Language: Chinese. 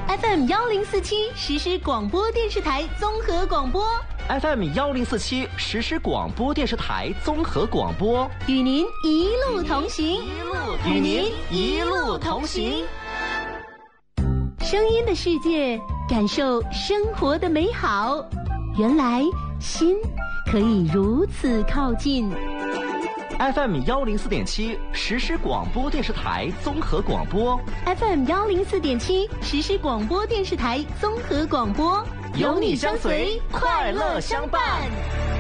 FM 1047实时广播电视台综合广播 FM 1047实时广播电视台综合广播， 与您一路同行， 与您一路同行。 声音的世界，感受生活的美好。原来心可以如此靠近。 FM 104.7实时广播电视台综合广播， FM 104.7实时广播电视台综合广播， 有你相随，快乐相伴。